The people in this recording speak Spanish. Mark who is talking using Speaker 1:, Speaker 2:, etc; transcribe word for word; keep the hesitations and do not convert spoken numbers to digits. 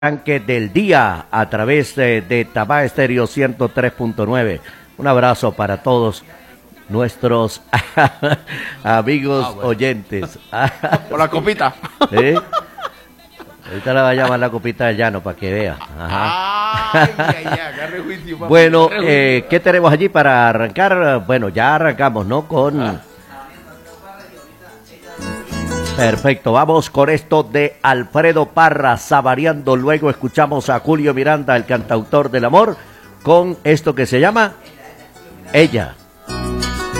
Speaker 1: arranque del día a través de, de Tabá Estéreo ciento tres punto nueve. Un abrazo para todos nuestros amigos ah, bueno. oyentes.
Speaker 2: Por la copita.
Speaker 1: ¿Eh? Ahorita la va a llamar la copita del llano para que vea. Ajá. Ay, ay, ay, agarre juicio, papi, bueno, agarre juicio. Eh, ¿qué tenemos allí para arrancar? Bueno, ya arrancamos, ¿no? Con... Ah. Perfecto, vamos con esto de Alfredo Parra, Sabareando. Luego escuchamos a Julio Miranda, el cantautor del amor, con esto que se llama Ella.